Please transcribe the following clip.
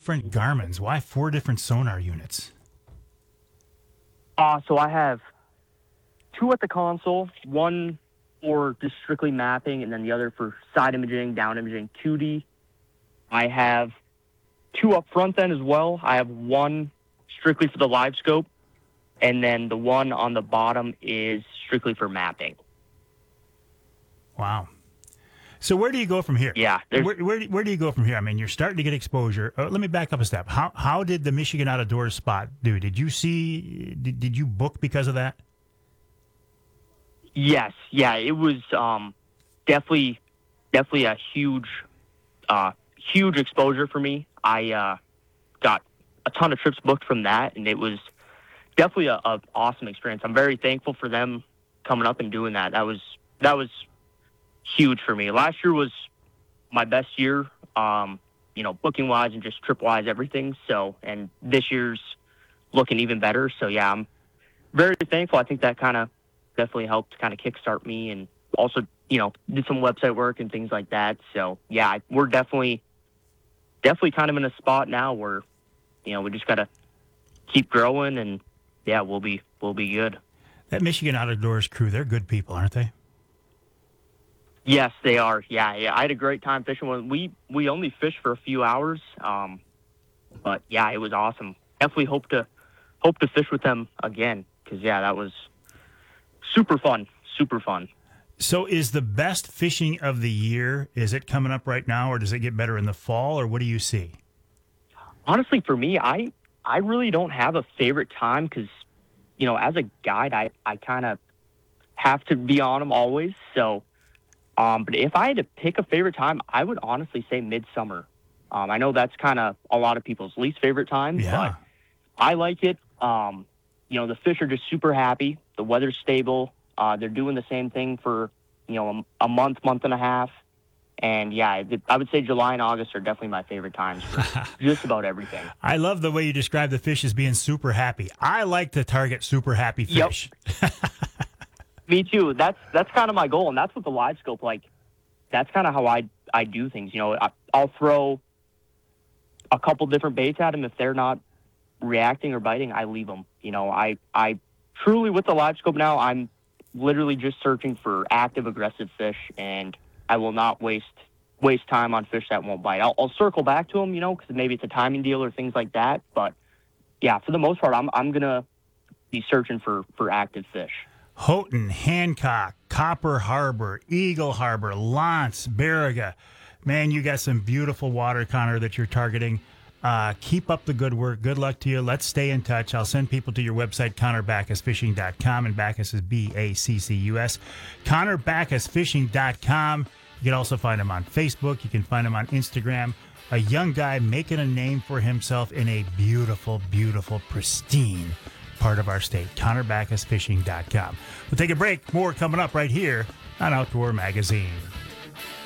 different Garmins? Why 4 different sonar units? So I have 2 at the console, one for just strictly mapping, and then the other for side imaging, down imaging, 2D. I have 2 up front then as well. I have one strictly for the live scope, and then the one on the bottom is strictly for mapping. Wow. So where do you go from here? Yeah. Where do you go from here? I mean, you're starting to get exposure. Let me back up a step. How did the Michigan Out of Doors spot do? Did you book because of that? Yes. Yeah, it was definitely a huge exposure for me. I got a ton of trips booked from that, and it was definitely a awesome experience. I'm very thankful for them coming up and doing that. That was huge for me. Last year was my best year, booking wise and just trip wise, everything. So, and this year's looking even better. So yeah, I'm very thankful. I think that kind of definitely helped kind of kickstart me, and also, did some website work and things like that. So yeah, we're definitely kind of in a spot now where, we just got to keep growing, and yeah, we'll be good. That Michigan Out of Doors crew, they're good people, aren't they? Yes, they are. Yeah. I had a great time fishing. We only fished for a few hours, but yeah, it was awesome. Definitely hope to fish with them again, because yeah, that was super fun. Super fun. So, is the best fishing of the year? Is it coming up right now, or does it get better in the fall, or what do you see? Honestly, for me, I really don't have a favorite time, because as a guide, I kind of have to be on them always. So. But if I had to pick a favorite time, I would honestly say midsummer. I know that's kind of a lot of people's least favorite time, but I like it. The fish are just super happy. The weather's stable. They're doing the same thing for, a month and a half. And yeah, I would say July and August are definitely my favorite times for just about everything. I love the way you describe the fish as being super happy. I like to target super happy fish. Yep. Me too. That's kind of my goal, and that's what the live scope, that's kind of how I do things. I'll throw a couple different baits at them. If they're not reacting or biting, I leave them. I truly, with the live scope now, I'm literally just searching for active, aggressive fish, and I will not waste time on fish that won't bite. I'll circle back to them, because maybe it's a timing deal or things like that. But yeah, for the most part, I'm gonna be searching for active fish. Houghton, Hancock, Copper Harbor, Eagle Harbor, Lance, Baraga. Man, you got some beautiful water, Connor, that you're targeting. Keep up the good work. Good luck to you. Let's stay in touch. I'll send people to your website, ConnorBackesFishing.com, and Backus is Backus. ConnorBackesFishing.com. You can also find him on Facebook. You can find him on Instagram. A young guy making a name for himself in a beautiful, beautiful, pristine part of our state. ConnorBackesFishing.com. We'll take a break. More coming up right here on Outdoor Magazine.